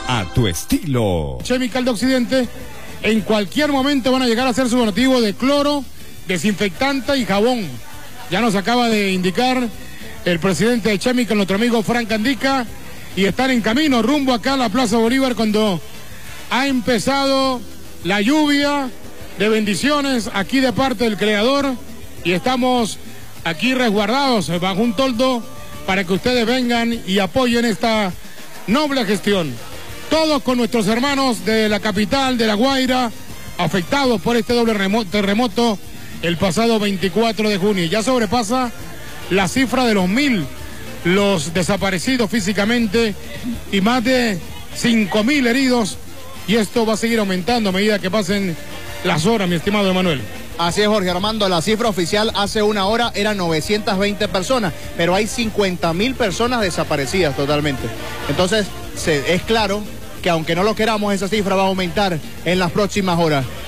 a tu estilo. Chemical de Occidente, en cualquier momento van a llegar a hacer su donativo de cloro, desinfectante y jabón. Ya nos acaba de indicar el presidente de Chemical, nuestro amigo Frank Andica, y están en camino rumbo acá a la Plaza Bolívar cuando ha empezado la lluvia de bendiciones aquí de parte del Creador, y estamos aquí resguardados bajo un toldo para que ustedes vengan y apoyen esta noble gestión. Todos con nuestros hermanos de la capital, de La Guaira, afectados por este doble terremoto el pasado 24 de junio. Ya sobrepasa la cifra de los 1000 los desaparecidos físicamente y más de 5000 heridos, y esto va a seguir aumentando a medida que pasen las horas, mi estimado Emanuel. Así es, Jorge Armando, la cifra oficial hace una hora eran 920 personas, pero hay 50.000 personas desaparecidas totalmente. Entonces, es claro que aunque no lo queramos, esa cifra va a aumentar en las próximas horas.